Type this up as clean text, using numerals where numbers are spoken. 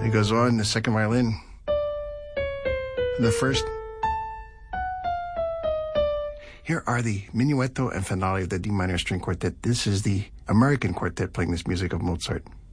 It goes on, the second violin. The first. Here are the Minuetto and Finale of the D minor string quartet. This is the American quartet playing this music of Mozart.